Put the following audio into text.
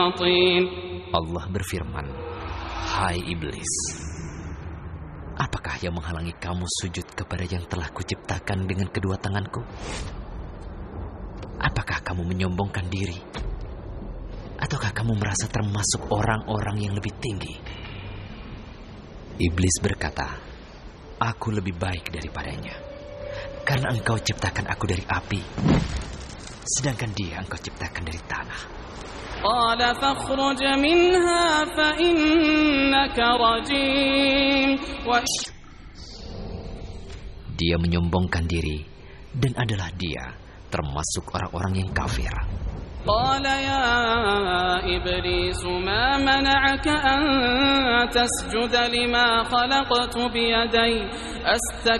Allah berfirman, "Hai iblis, apakah yang menghalangi kamu sujud kepada yang telah kuciptakan dengan kedua tanganku? Apakah kamu menyombongkan diri? Ataukah kamu merasa termasuk orang-orang yang lebih tinggi?" Iblis berkata, "Aku lebih baik daripadanya, karena engkau ciptakan aku dari api, sedangkan dia engkau ciptakan dari tanah." قال فاخرج منها فإنك رجيم. Dia menyombongkan diri dan adalah dia termasuk orang-orang yang kafir. قال يا إبليس ما منعك أن تسجد لما خلقت بيدي أستكبرت